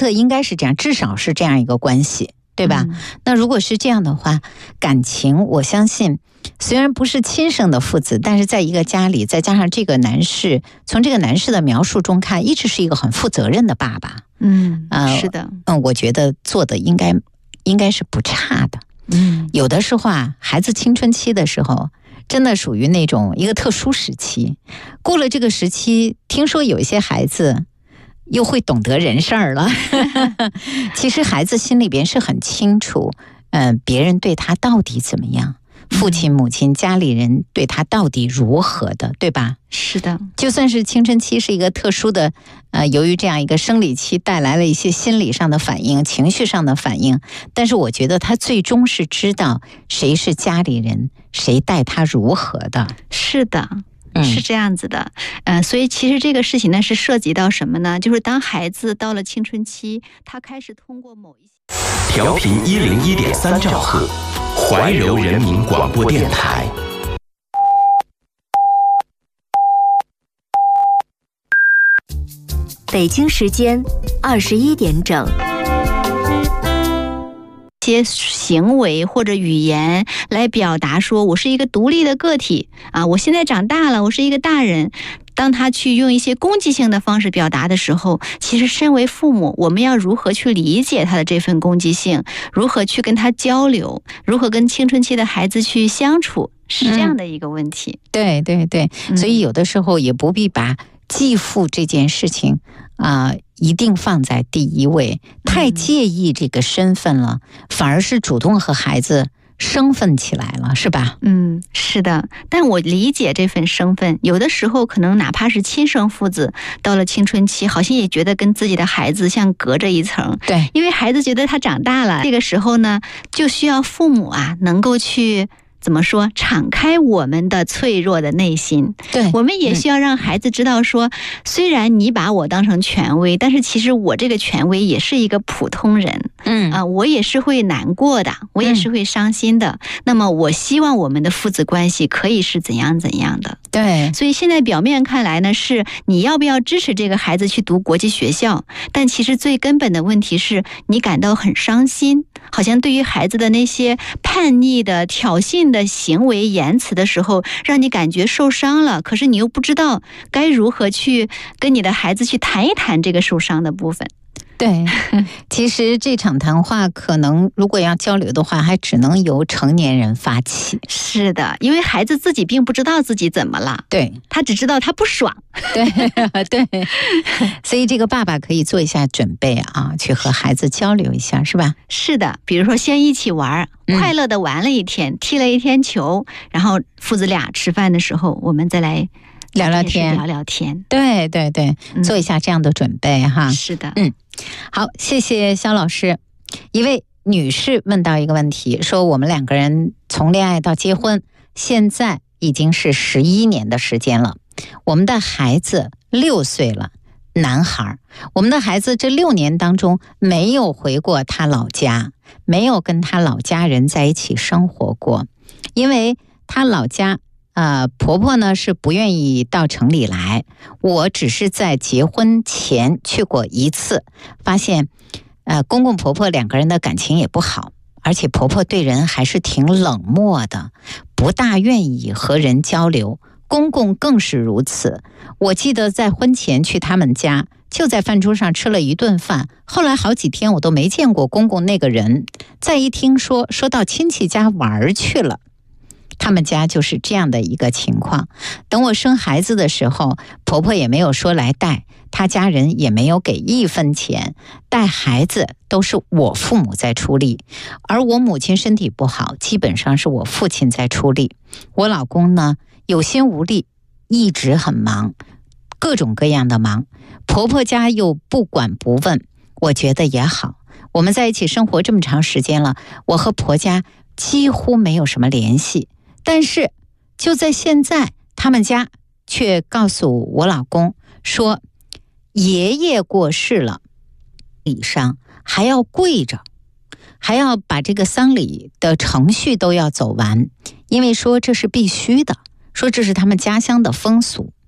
测应该是这样，至少是这样一个关系，对吧？那如果是这样的话，感情我相信虽然不是亲生的父子，但是在一个家里，再加上这个男士，从这个男士的描述中看，一直是一个很负责任的爸爸。 是的。 我觉得做的应该是不差的。有的时候啊，孩子青春期的时候，真的属于那种一个特殊时期。过了这个时期，听说有一些孩子又会懂得人事儿了。其实孩子心里边是很清楚，别人对他到底怎么样，父亲母亲家里人对他到底如何的，对吧？ 是的。 就算是青春期是一个特殊的，由于这样一个生理期带来了一些心理上的反应、情绪上的反应，但是我觉得他最终是知道谁是家里人，谁待他如何的。 是的。是这样子的。所以其实这个事情呢，是涉及到什么呢？就是当孩子到了青春期，他开始通过某一些调频101.3兆赫，怀柔人民广播电台。 北京时间21点整。 些行为或者语言来表达说我是一个独立的个体啊，我现在长大了，我是一个大人。当他去用一些攻击性的方式表达的时候，其实身为父母，我们要如何去理解他的这份攻击性，如何去跟他交流，如何跟青春期的孩子去相处，是这样的一个问题。 对对对，所以有的时候也不必把继父这件事情一定放在第一位，太介意这个身份了，反而是主动和孩子生分起来了，是吧？ 是的。但我理解这份身份，有的时候可能哪怕是亲生父子，到了青春期，好像也觉得跟自己的孩子像隔着一层。 对， 因为孩子觉得他长大了，这个时候呢，就需要父母能够去怎么说，敞开我们的脆弱的内心。 对， 我们也需要让孩子知道说，虽然你把我当成权威，但是其实我这个权威也是一个普通人。我也是会难过的，我也是会伤心的。那么我希望我们的父子关系可以是怎样怎样的。 对， 所以现在表面看来呢，是你要不要支持这个孩子去读国际学校，但其实最根本的问题是你感到很伤心，好像对于孩子的那些叛逆的挑衅的行为言辞的时候，让你感觉受伤了，可是你又不知道该如何去跟你的孩子去谈一谈这个受伤的部分。 对，其实这场谈话可能如果要交流的话，还只能由成年人发起。 是的，因为孩子自己并不知道自己怎么了， 对， 他只知道他不爽。 对对，所以这个爸爸可以做一下准备去和孩子交流一下，是吧？ 是的，比如说先一起玩，快乐的玩了一天，踢了一天球，然后父子俩吃饭的时候，我们再来聊聊天。 对对对，做一下这样的准备哈。 是的。 好，谢谢肖老师。一位女士问到一个问题，说我们两个人从恋爱到结婚，现在已经是11年的时间了。我们的孩子6岁了，男孩。我们的孩子这6年当中没有回过他老家，没有跟他老家人在一起生活过，因为他老家婆婆呢是不愿意到城里来。我只是在结婚前去过一次，发现公公婆婆两个人的感情也不好，而且婆婆对人还是挺冷漠的，不大愿意和人交流，公公更是如此。我记得在婚前去他们家，就在饭桌上吃了一顿饭，后来好几天我都没见过公公那个人。再一听说到亲戚家玩去了，他们家就是这样的一个情况。等我生孩子的时候，婆婆也没有说来带，她家人也没有给1分钱，带孩子都是我父母在出力，而我母亲身体不好，基本上是我父亲在出力。我老公呢有心无力，一直很忙，各种各样的忙，婆婆家又不管不问。我觉得也好，我们在一起生活这么长时间了，我和婆家几乎没有什么联系。但是就在现在，他们家却告诉我老公说，爷爷过世了，礼上还要跪着，还要把这个丧礼的程序都要走完，因为说这是必须的，说这是他们家乡的风俗。